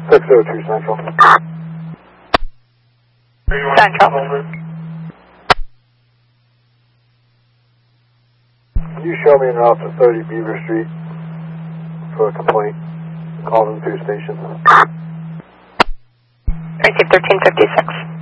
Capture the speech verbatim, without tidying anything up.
six oh two Central. Central. Can you show me an route to thirty Beaver Street for a complaint? Call them to station. Receive thirteen fifty-six.